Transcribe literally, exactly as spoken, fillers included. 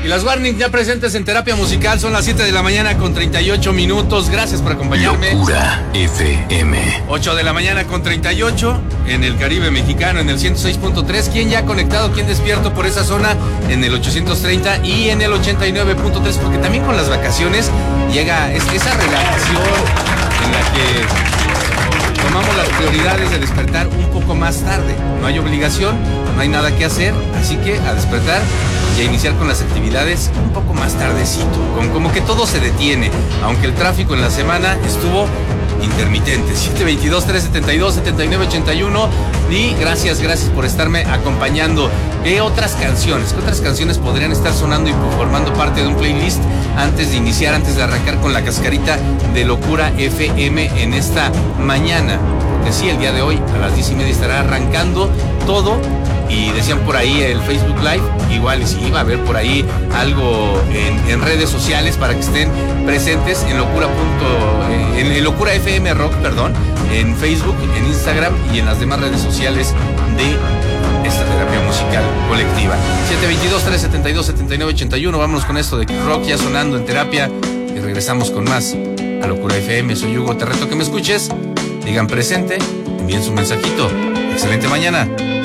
Y las Warning ya presentes en Terapia Musical, son las siete de la mañana con treinta y ocho minutos. Gracias por acompañarme. Locura F M. ocho de la mañana con treinta y ocho en el Caribe mexicano, en el ciento seis punto tres. ¿Quién ya conectado, quién despierto por esa zona? En el ochocientos treinta y en el ochenta y nueve punto tres, porque también con las vacaciones llega esa relajación en la que tomamos las prioridades de despertar un poco más tarde. No hay obligación, no hay nada que hacer, así que a despertar y a iniciar con las actividades un poco más tardecito, con como que todo se detiene, aunque el tráfico en la semana estuvo intermitente. siete veintidós, trescientos setenta y dos, setenta y nueve ochenta y uno. Y gracias, gracias por estarme acompañando. ¿Qué otras canciones? ¿Qué otras canciones podrían estar sonando y formando parte de un playlist antes de iniciar, antes de arrancar con la cascarita de Locura F M en esta mañana? Porque sí, el día de hoy a las diez y media estará arrancando todo. Y decían por ahí el Facebook Live, igual si iba a haber por ahí algo en, en redes sociales para que estén presentes en locura. Punto, en, en Locura F M Rock, perdón, en Facebook, en Instagram y en las demás redes sociales de esta terapia musical colectiva. siete veintidós, trescientos setenta y dos, setenta y nueve ochenta y uno. Vámonos con esto de rock ya sonando en terapia y regresamos con más a Locura F M. Soy Hugo, te reto que me escuches, digan presente, envíen su mensajito. Excelente mañana.